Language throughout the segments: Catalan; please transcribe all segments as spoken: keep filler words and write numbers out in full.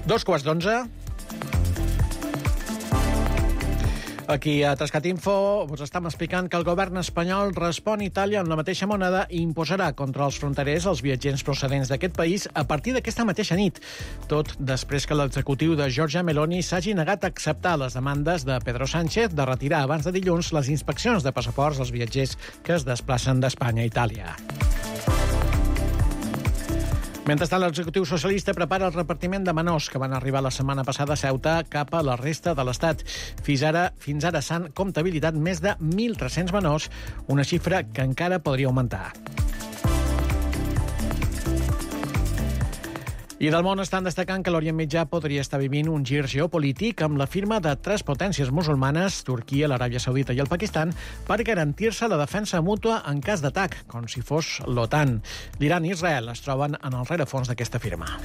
Dos quarts d'onze. Aquí a Trascat Info us estem explicant que el govern espanyol respon a Itàlia amb la mateixa moneda i imposarà contra els fronterers els viatgers procedents d'aquest país a partir d'aquesta mateixa nit. Tot després que l'executiu de Giorgia Meloni s'hagi negat a acceptar les demandes de Pedro Sánchez de retirar abans de dilluns les inspeccions de passaports als viatgers que es desplacen d'Espanya a Itàlia. Mentrestant, l'executiu socialista prepara el repartiment de menors que van arribar la setmana passada a Ceuta cap a la resta de l'Estat. Fins ara, fins ara s'han comptabilitzat més de mil tres-cents menors, una xifra que encara podria augmentar. I del món estan destacant que l'Orient Mitjà podria estar vivint un gir geopolític amb la firma de tres potències musulmanes, Turquia, l'Aràbia Saudita i el Pakistan, per garantir-se la defensa mútua en cas d'atac, com si fos l'OTAN. L'Iran i Israel es troben en el rerefons d'aquesta firma.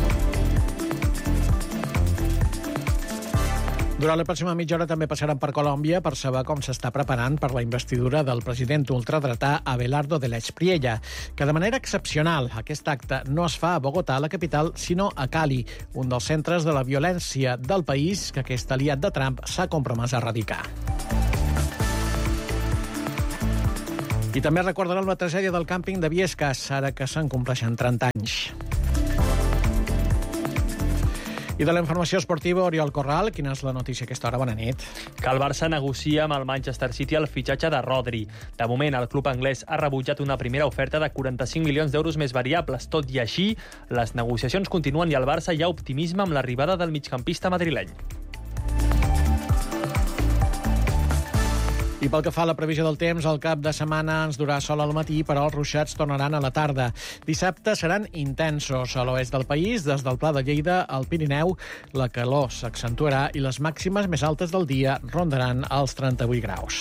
Durant la pròxima mitja hora també passaran per Colòmbia per saber com s'està preparant per la investidura del president ultradretà Abelardo de la Espriella, que de manera excepcional aquest acte no es fa a Bogotà, la capital, sinó a Cali, un dels centres de la violència del país que aquest aliat de Trump s'ha compromès a erradicar. I també recordaran la tragèdia del càmping de Biescas, ara que se'n compleixen trenta anys. I de la informació esportiva, Oriol Corral, quina és la notícia a aquesta hora? Bona nit. Que el Barça negocia amb el Manchester City el fitxatge de Rodri. De moment, el club anglès ha rebutjat una primera oferta de quaranta-cinc milions d'euros més variables. Tot i així, les negociacions continuen i al Barça hi ha optimisme amb l'arribada del migcampista madrileny. I pel que fa a la previsió del temps, el cap de setmana ens durà sol al matí, però els ruixats tornaran a la tarda. Dissabte seran intensos a l'oest del país, des del Pla de Lleida al Pirineu. La calor s'accentuarà i les màximes més altes del dia rondaran els trenta-vuit graus.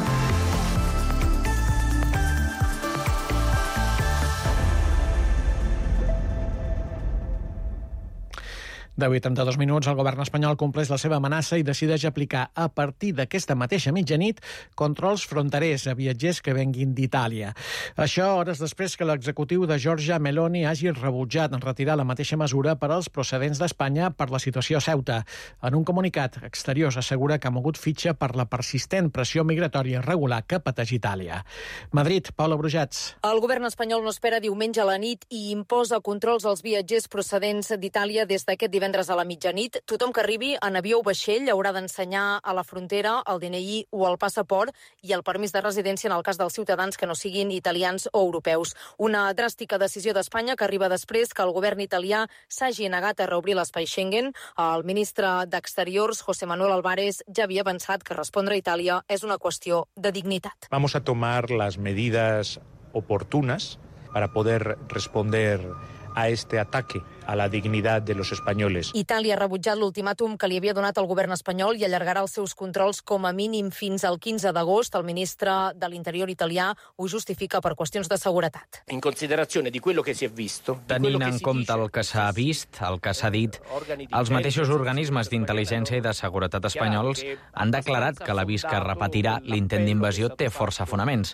deu i trenta-dos minuts, el govern espanyol compleix la seva amenaça i decideix aplicar a partir d'aquesta mateixa mitjanit controls fronterers a viatgers que venguin d'Itàlia. Això hores després que l'executiu de Giorgia Meloni hagi rebutjat en retirar la mateixa mesura per als procedents d'Espanya per la situació a Ceuta. En un comunicat, Exteriors assegura que ha mogut fitxa per la persistent pressió migratòria irregular que pateix Itàlia. Madrid, Paula Brujats. El govern espanyol no espera diumenge a la nit i imposa controls als viatgers procedents d'Itàlia des d'aquest divendres divendres a la mitjanit. Tothom que arribi en avió o vaixell haurà d'ensenyar a la frontera el D N I o el passaport i el permís de residència en el cas dels ciutadans que no siguin italians o europeus. Una dràstica decisió d'Espanya que arriba després que el govern italià s'hagi negat a reobrir l'espai Schengen. El ministre d'Exteriors, José Manuel Álvarez, ja havia avançat que respondre a Itàlia és una qüestió de dignitat. Vamos a tomar las medidas oportunas para poder responder a este ataque a la dignidad de los españoles. Itàlia ha rebutjat l'ultimàtum que li havia donat el govern espanyol i allargarà els seus controls com a mínim fins al quinze d'agost. El ministre de l'Interior italià ho justifica per qüestions de seguretat. In considerazione di quello che si è visto, tenint en compte el que s'ha vist, el que s'ha dit, els mateixos organismes d'intel·ligència i de seguretat espanyols han declarat que l'avís que repetirà l'intent d'invasió té força fonaments.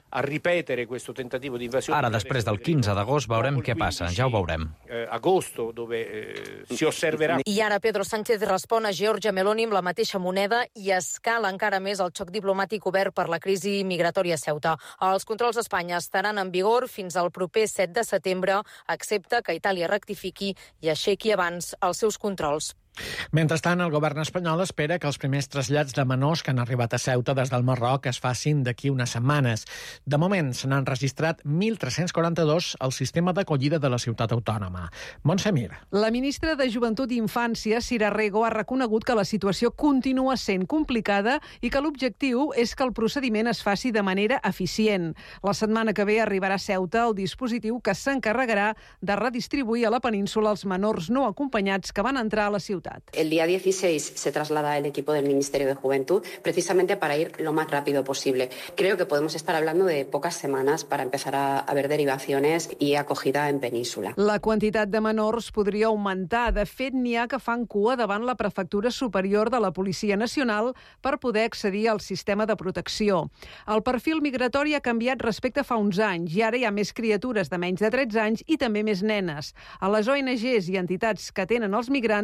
Ara, després del quinze d'agost, veurem què passa, ja ho veurem. Agosto, dove eh, si osserverà. I ara Pedro Sánchez respon a Giorgia Meloni amb la mateixa moneda i escala encara més el xoc diplomàtic obert per la crisi migratòria a Ceuta. Els controls a Espanya estaran en vigor fins al proper set de setembre, excepte que Itàlia rectifiqui i aixequi abans els seus controls. Mentrestant, el govern espanyol espera que els primers trasllats de menors que han arribat a Ceuta des del Marroc es facin d'aquí unes setmanes. De moment, se n'han registrat mil tres-cents quaranta-dos al sistema d'acollida de la ciutat autònoma. Montse Mir. La ministra de Joventut i Infància, Sira Rego, ha reconegut que la situació continua sent complicada i que l'objectiu és que el procediment es faci de manera eficient. La setmana que ve arribarà a Ceuta el dispositiu que s'encarregarà de redistribuir a la península els menors no acompanyats que van entrar a la ciutat. El día dieciséis se traslada el equipo del Ministerio de Juventud precisamente para ir lo más rápido posible. Creo que podemos estar hablando de pocas semanas para empezar a, a ver derivaciones y acogida en península. La quantitat de menors podria augmentar. De fet, n'hi ha que fan cua davant la Prefectura Superior de la Policia Nacional per poder accedir al sistema de protecció. El perfil migratori ha canviat respecte a fa uns anys i ara hi ha més criatures de menys de tretze anys i també més nenes. A les O N Ges i entitats que atenen els migrants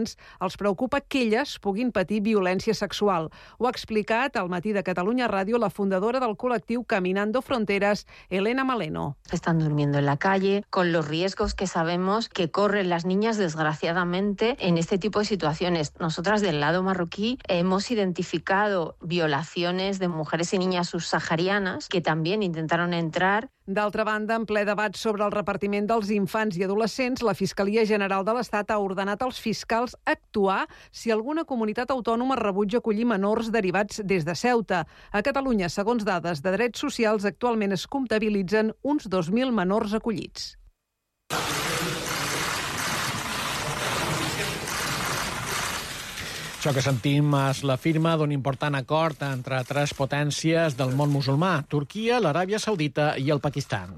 Els preocupa que elles puguin patir violència sexual. Ho ha explicat al Matí de Catalunya Ràdio la fundadora del col·lectiu Caminando Fronteras, Elena Maleno. Están durmiendo en la calle con los riesgos que sabemos que corren las niñas, desgraciadamente, en este tipo de situaciones. Nosotras del lado marroquí hemos identificado violaciones de mujeres y niñas subsaharianas que también intentaron entrar. D'altra banda, en ple debat sobre el repartiment dels infants i adolescents, la Fiscalia General de l'Estat ha ordenat als fiscals actuar si alguna comunitat autònoma rebutja acollir menors derivats des de Ceuta. A Catalunya, segons dades de Drets Socials, actualment es comptabilitzen uns dos mil menors acollits. Això que sentim és la firma d'un important acord entre tres potències del món musulmà, Turquia, l'Aràbia Saudita i el Pakistan.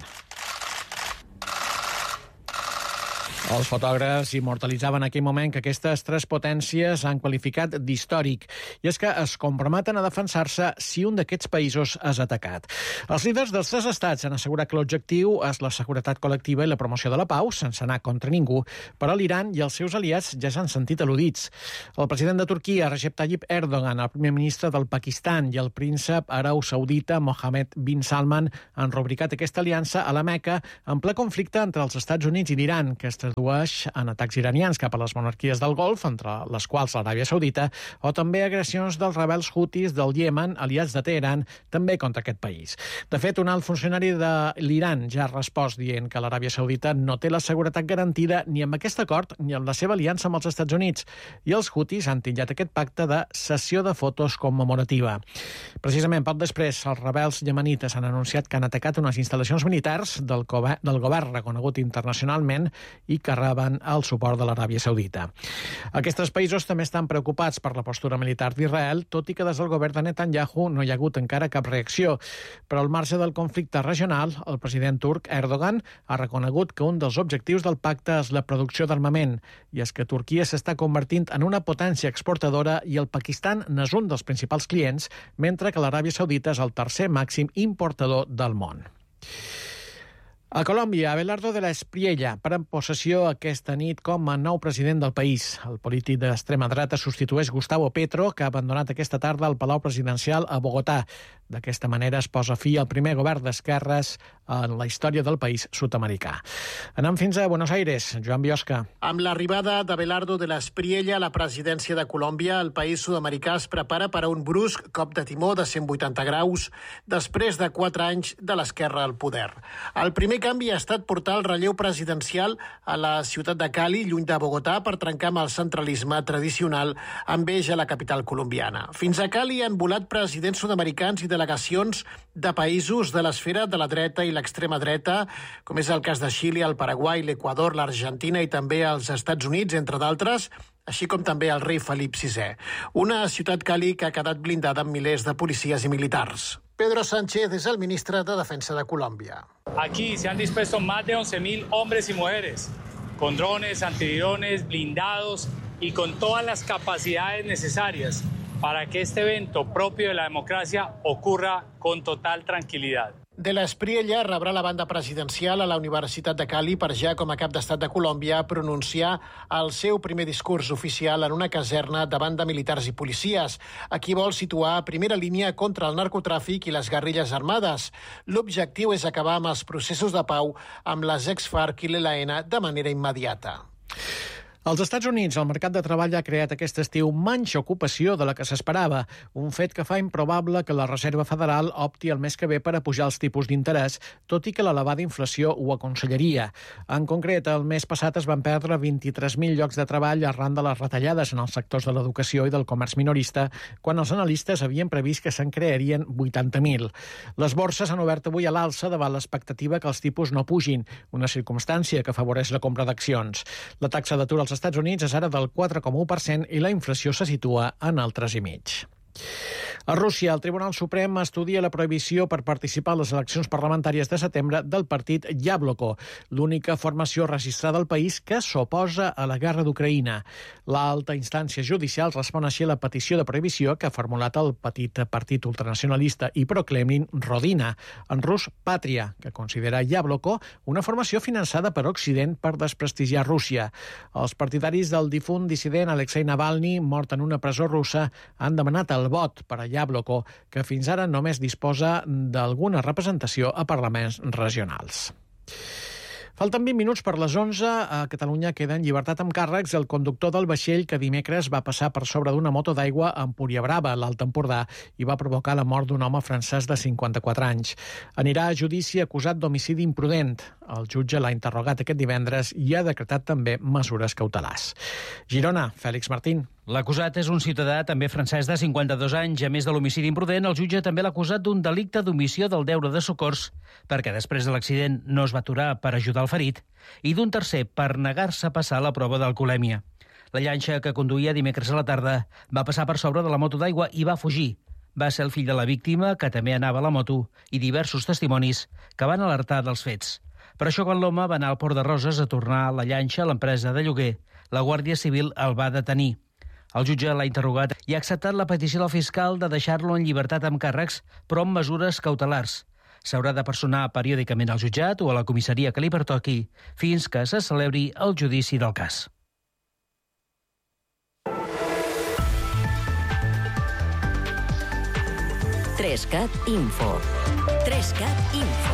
Els fotògrafs immortalitzaven en aquell moment que aquestes tres potències han qualificat d'històric, i és que es comprometen a defensar-se si un d'aquests països és atacat. Els líders dels tres estats han assegurat que l'objectiu és la seguretat col·lectiva i la promoció de la pau, sense anar contra ningú, però l'Iran i els seus aliats ja s'han sentit al·ludits. El president de Turquia, Recep Tayyip Erdogan, el primer ministre del Pakistan i el príncep hereu saudita Mohammed bin Salman han rubricat aquesta aliança a la Meca en ple conflicte entre els Estats Units i l'Iran, que es tradueix en atacs iranians cap a les monarquies del Golf, entre les quals l'Aràbia Saudita, o també agressions dels rebels hutis del Iemen, aliats de Teheran, també contra aquest país. De fet, un alt funcionari de l'Iran ja ha respost dient que l'Aràbia Saudita no té la seguretat garantida ni amb aquest acord ni amb la seva aliança amb els Estats Units, i els hutis han titllat aquest pacte de sessió de fotos commemorativa. Precisament poc després, els rebels iemenites han anunciat que han atacat unes instal·lacions militars del govern, del govern reconegut internacionalment i que reben el suport de l'Aràbia Saudita. Aquests països també estan preocupats per la postura militar d'Israel, tot i que des del govern de Netanyahu no hi ha hagut encara cap reacció. Però al marge del conflicte regional, el president turc Erdogan ha reconegut que un dels objectius del pacte és la producció d'armament, i és que Turquia s'està convertint en una potència exportadora i el Pakistan n'és un dels principals clients, mentre que l'Aràbia Saudita és el tercer màxim importador del món. A Colòmbia, Abelardo de la Espriella pren possessió aquesta nit com a nou president del país. El polític d'extrema dreta substitueix Gustavo Petro, que ha abandonat aquesta tarda el Palau Presidencial a Bogotà. D'aquesta manera es posa fi al primer govern d'esquerres en la història del país sud-americà. Anem fins a Buenos Aires. Joan Biosca. Amb l'arribada d'Abelardo de la Espriella a la presidència de Colòmbia, el país sud-americà es prepara per a un brusc cop de timó de cent vuitanta graus després de quatre anys de l'esquerra al poder. El primer canvi ha estat portar el relleu presidencial a la ciutat de Cali, lluny de Bogotà, per trencar amb el centralisme tradicional amb eix a la capital colombiana. Fins a Cali han volat presidents sud-americans i delegacions de països de l'esfera de la dreta i l'extrema dreta, com és el cas de Xile, el Paraguai, l'Equador, l'Argentina i també els Estats Units, entre d'altres, així com també el rei Felip sisè. Una ciutat, Cali, que ha quedat blindada amb milers de policies i militars. Pedro Sánchez es el ministro de Defensa de Colombia. Aquí se han dispuesto más de once mil hombres y mujeres, con drones, antidrones, blindados y con todas las capacidades necesarias para que este evento propio de la democracia ocurra con total tranquilidad. De la Espriella rebrà la banda presidencial a la Universitat de Cali per ja, com a cap d'estat de Colòmbia, pronunciar el seu primer discurs oficial en una caserna davant de militars i policies. Aquí vol situar a primera línia contra el narcotràfic i les guerrilles armades. L'objectiu és acabar amb els processos de pau amb les ex-FARC i l'E L N de manera immediata. Als Estats Units, el mercat de treball ha creat aquest estiu menys ocupació de la que s'esperava, un fet que fa improbable que la Reserva Federal opti el mes que ve per a pujar els tipus d'interès, tot i que l'elevada inflació ho aconsellaria. En concret, el mes passat es van perdre vint-i-tres mil llocs de treball arran de les retallades en els sectors de l'educació i del comerç minorista, quan els analistes havien previst que se'n crearien vuitanta mil. Les borses han obert avui a l'alça davant l'expectativa que els tipus no pugin, una circumstància que afavoreix la compra d'accions. La taxa d'atur als Estats Units és ara del quatre coma u per cent i la inflació se situa en el tres coma cinc per cent. A Rússia, el Tribunal Suprem estudia la prohibició per participar a les eleccions parlamentàries de setembre del partit Yabloko, l'única formació registrada al país que s'oposa a la guerra d'Ucraïna. L'alta instància judicial respon així a la petició de prohibició que ha formulat el petit partit ultranacionalista i pro-Kremlin Rodina, en rus Pàtria, que considera Yabloko una formació finançada per Occident per desprestigiar Rússia. Els partidaris del difunt dissident Alexei Navalny, mort en una presó russa, han demanat el vot per a Yabloko, que fins ara només disposa d'alguna representació a parlaments regionals. Falten vint minuts per les onze. A Catalunya queda en llibertat amb càrrecs el conductor del vaixell que dimecres va passar per sobre d'una moto d'aigua a Empuriabrava, l'Alt Empordà, i va provocar la mort d'un home francès de cinquanta-quatre anys. Anirà a judici acusat d'homicidi imprudent. El jutge l'ha interrogat aquest divendres i ha decretat també mesures cautelars. Girona, Fèlix Martín. L'acusat és un ciutadà també francès de cinquanta-dos anys. A més de l'homicidi imprudent, el jutge també l'ha acusat d'un delicte d'omissió del deure de socors, perquè després de l'accident no es va aturar per ajudar el ferit, i d'un tercer per negar-se a passar la prova d'alcoholèmia. La llanxa que conduïa dimecres a la tarda va passar per sobre de la moto d'aigua i va fugir. Va ser el fill de la víctima, que també anava a la moto, i diversos testimonis que van alertar dels fets. Per això, quan l'home va anar al Port de Roses a tornar la llanxa a l'empresa de lloguer, la Guàrdia Civil el va detenir. El jutge l'ha interrogat i ha acceptat la petició del fiscal de deixar-lo en llibertat amb càrrecs, però amb mesures cautelars. S'haurà de personar periòdicament al jutjat o a la comissaria que li pertoqui fins que se celebri el judici del cas. Trescat Info. Trescat Info.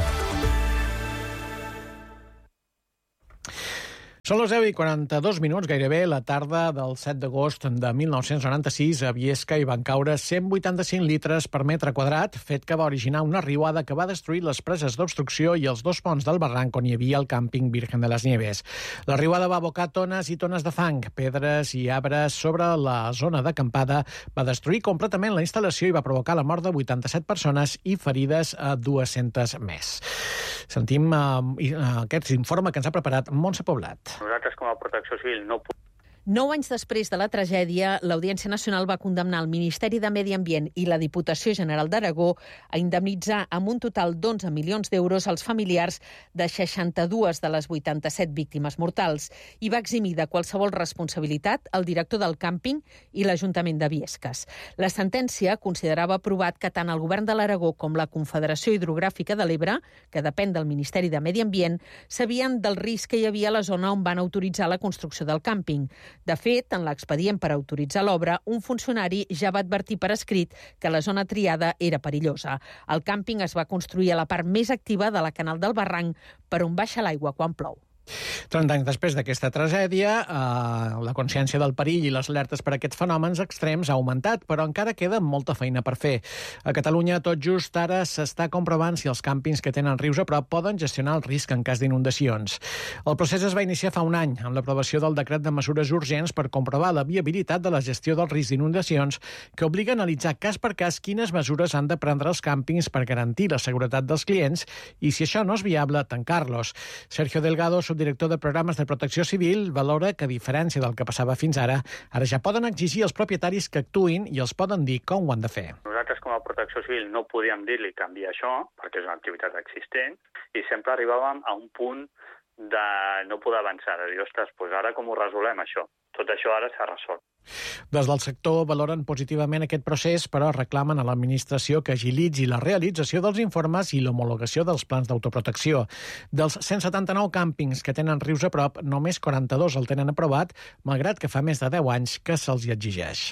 Són les deu i quaranta-dos minuts, gairebé la tarda del set d'agost de mil nou-cents noranta-sis. A Biesca hi van caure cent vuitanta-cinc litres per metre quadrat, fet que va originar una riuada que va destruir les preses d'obstrucció i els dos ponts del barranc on hi havia el càmping Virgen de les Nieves. La riuada va abocar tones i tones de fang, pedres i arbres sobre la zona d'acampada, va destruir completament la instal·lació i va provocar la mort de vuitanta-set persones i ferides a dues-centes més. Sentim uh, aquest informe que ens ha preparat Montse Poblat. Nosaltres, com a Protecció Civil, no podem... Nou anys després de la tragèdia, l'Audiència Nacional va condemnar el Ministeri de Medi Ambient i la Diputació General d'Aragó a indemnitzar amb un total d'onze milions d'euros als familiars de seixanta-dues de les vuitanta-set víctimes mortals i va eximir de qualsevol responsabilitat el director del càmping i l'Ajuntament de Biescas. La sentència considerava provat que tant el Govern de l'Aragó com la Confederació Hidrogràfica de l'Ebre, que depèn del Ministeri de Medi Ambient, sabien del risc que hi havia a la zona on van autoritzar la construcció del càmping. De fet, en l'expedient per autoritzar l'obra, un funcionari ja va advertir per escrit que la zona triada era perillosa. El càmping es va construir a la part més activa de la Canal del Barranc, per on baixa l'aigua quan plou. trenta anys després d'aquesta tragèdia, eh, la consciència del perill i les alertes per a aquests fenòmens extrems ha augmentat, però encara queda molta feina per fer. A Catalunya, tot just ara s'està comprovant si els càmpings que tenen rius a prop poden gestionar el risc en cas d'inundacions. El procés es va iniciar fa un any, amb l'aprovació del decret de mesures urgents per comprovar la viabilitat de la gestió del risc d'inundacions, que obliga a analitzar cas per cas quines mesures han de prendre els càmpings per garantir la seguretat dels clients i, si això no és viable, tancar-los. Sergio Delgado, director de programes de protecció civil, valora que, a diferència del que passava fins ara, ara ja poden exigir als propietaris que actuïn i els poden dir com ho han de fer. Nosaltres, com a protecció civil, no podíem dir-li canviar això, perquè és una activitat existent, i sempre arribàvem a un punt de no poder avançar, de dir, ostres, doncs ara com ho resolem, això? Tot això ara s'ha resolt. Des del sector valoren positivament aquest procés, però reclamen a l'administració que agilitzi la realització dels informes i l'homologació dels plans d'autoprotecció. Dels cent setanta-nou càmpings que tenen rius a prop, només quaranta-dos el tenen aprovat, malgrat que fa més de deu anys que se'ls hi exigeix.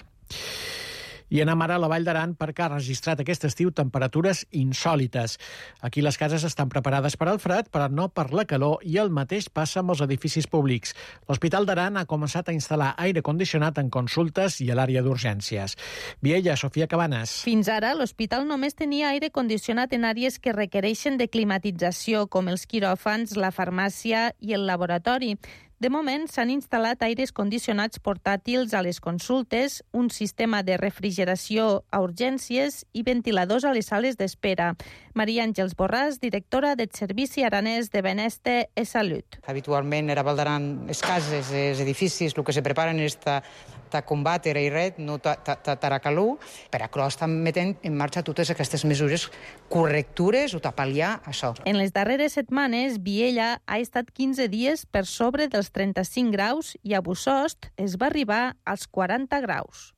I anem ara a la Vall d'Aran perquè ha registrat aquest estiu temperatures insòlites. Aquí les cases estan preparades per al fred, però no per la calor, i el mateix passa amb els edificis públics. L'Hospital d'Aran ha començat a instal·lar aire condicionat en consultes i a l'àrea d'urgències. Viella, Sofia Cabanes. Fins ara, l'hospital només tenia aire condicionat en àrees que requereixen de climatització, com els quiròfans, la farmàcia i el laboratori. De moment, s'han instal·lat aires condicionats portàtils a les consultes, un sistema de refrigeració a urgències i ventiladors a les sales d'espera. Maria Àngels Borràs, directora del Servici Aranès de Benestar i Salut. Habitualment era valdaran les cases, els edificis, el que se preparen és ta, ta combatre i red, no ta, ta, ta, taracalú. Per això estan metent en marxa totes aquestes mesures correctures o ta pal·liar això. En les darreres setmanes, Viella ha estat quinze dies per sobre dels trenta-cinc graus i a Bussost es va arribar als quaranta graus.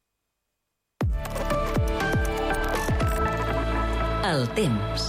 El temps.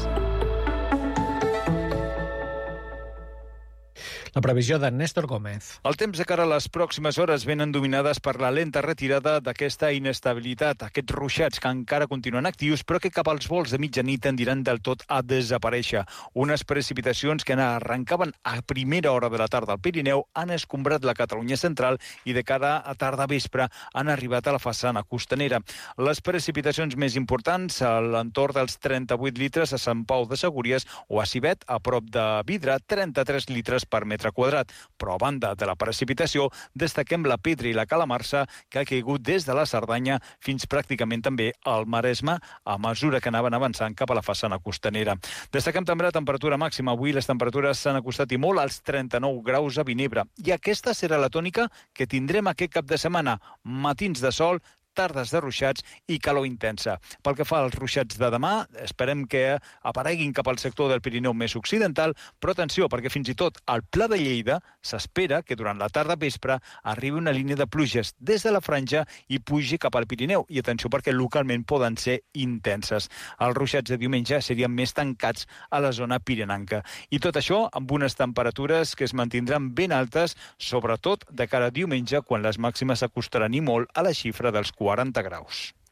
La previsió de Néstor Gómez. El temps de cara a les pròximes hores venen dominades per la lenta retirada d'aquesta inestabilitat, aquests ruixats que encara continuen actius, però que cap als vols de mitjanit tendiran del tot a desaparèixer. Unes precipitacions que arrencaven a primera hora de la tarda al Pirineu han escombrat la Catalunya central i de cara a tarda vespre han arribat a la façana costanera. Les precipitacions més importants a l'entorn dels trenta-vuit litres a Sant Pau de Segúries o a Cibet, a prop de Vidre, trenta-tres litres per metre quadrat. Però a banda de la precipitació, destaquem la pedra i la calamarsa que ha caigut des de la Cerdanya fins pràcticament també al Maresme a mesura que anaven avançant cap a la façana costanera. Destaquem també la temperatura màxima. Avui les temperatures s'han acostat i molt als trenta-nou graus a Vinebre. I aquesta serà la tònica que tindrem aquest cap de setmana. Matins de sol, tardes de ruixats i calor intensa. Pel que fa als ruixats de demà, esperem que apareguin cap al sector del Pirineu més occidental, però atenció, perquè fins i tot al Pla de Lleida s'espera que durant la tarda vespre arribi una línia de pluges des de la franja i pugi cap al Pirineu. I atenció, perquè localment poden ser intenses. Els ruixats de diumenge serien més tancats a la zona pirenenca. I tot això amb unes temperatures que es mantindran ben altes, sobretot de cara a diumenge, quan les màximes s'acostaran i molt a la xifra dels quaranta graus.